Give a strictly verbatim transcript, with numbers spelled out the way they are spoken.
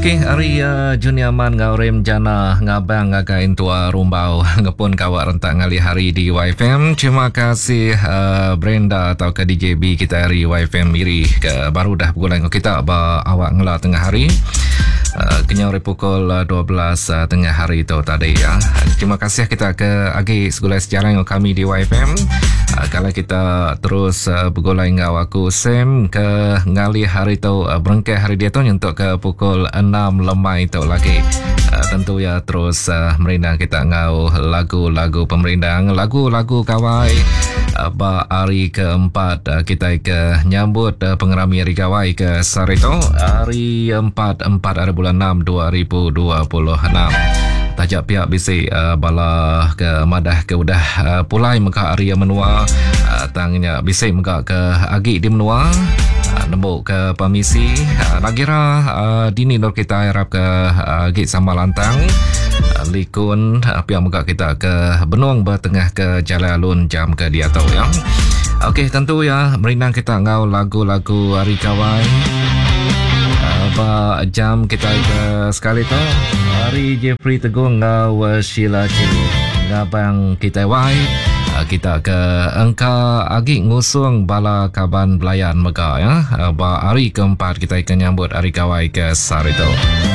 Okey, hari uh, Juni Aman ngaurem jana ngabang ngagain tua rumbau ngepun kawak rentak ngali hari di Y F M. Terima kasih uh, Brenda atau ke D J B kita hari Y F M iri ke baru dah bulan kita ba awak ngela tengah hari. Uh, kenyau pukul uh, dua belas uh, tengah hari itu tadi ya. Terima kasih kita ke agi segulai sejarah yang kami di Y F M. Uh, kalau kita terus uh, bergulai ngau aku Sam ke ngali hari itu uh, berengkai hari dia tu untuk ke pukul enam lemai itu lagi. Uh, tentu ya terus uh, merindang kita ngau lagu-lagu pemerindang, lagu-lagu kawai. Uh, ba hari keempat uh, kita ke nyambut uh, pengerami hari kawai ke Sarito hari empat empat hari bulan enam dua ribu dua puluh enam. Tajak pihak bisi uh, bala ke madah ke udah uh, pulai meka hari menua uh, tangnya bisi meka ke agi di menua uh, nembuk ke pamisi uh, nagira uh, dini nur kita harap ke uh, agi sama lantang uh, likun uh, pihak meka kita ke benuang bertengah ke jalan alun jam ke dia tahu ya. Okey, tentu ya merindang kita ngau lagu-lagu hari kawai. Apa jam kita ke sekali tu hari Jeffrey Teguh ngau Sheila Cili ngabang kita wai kita ke angka agi ngusung bala kaban belayan mega ya. Ba hari keempat kita akan nyambut hari kawai ke Sarito.